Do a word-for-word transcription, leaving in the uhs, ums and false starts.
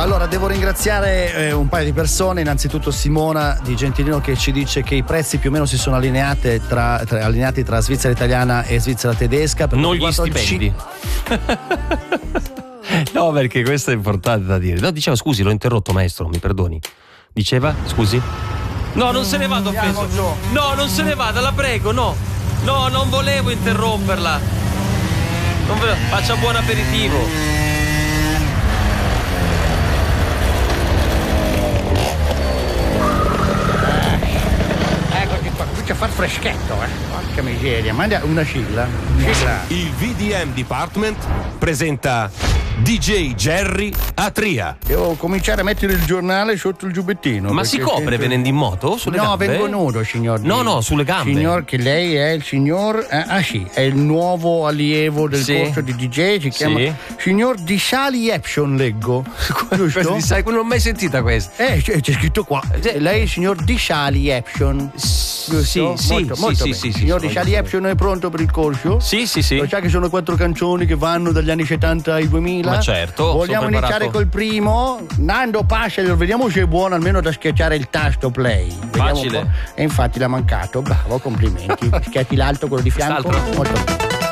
Allora, devo ringraziare eh, un paio di persone, innanzitutto Simona di Gentilino che ci dice che i prezzi più o meno si sono allineati tra, tra, allineati tra Svizzera italiana e Svizzera tedesca. Per non gli stipendi. Ci... No, perché questo è importante da dire. No, diceva, scusi, l'ho interrotto maestro, mi perdoni. Diceva, scusi? No, non se ne vada offeso. No, non se ne vada, la prego, no. No, non volevo interromperla. Non ve... Faccia buon aperitivo. A far freschetto, eh. Porca miseria, manda una sigla. sigla. Il V D M Department presenta D J Jerry a Tria. Devo cominciare a mettere il giornale sotto il giubbettino. Ma si copre sempre... venendo in moto? Sulle no, gambe? vengo nudo, signor. No, no, sulle gambe. Signor, che lei è il signor. Eh, ah, sì, è il nuovo allievo del sì. corso di D J. Si chiama sì. signor Di Sali Epson, leggo. Giusto? Sai, non l'ho mai sentita questa. Eh, c'è, c'è scritto qua. Lei è il signor Di Sali Epson. Sì, sì, molto, sì, molto sì, bene. sì, Signor sì, Di Sali Epson è pronto per il corso? Sì, sì, sì. Lo sa che sono quattro canzoni che vanno dagli anni settanta ai duemila? Ma certo. Vogliamo iniziare col primo? Nando Passer, vediamo se è buono almeno da schiacciare il tasto play. Vediamo facile. E infatti l'ha mancato. Bravo, complimenti. Schiacci l'alto, quello di fianco. Quest'altro? Molto bene.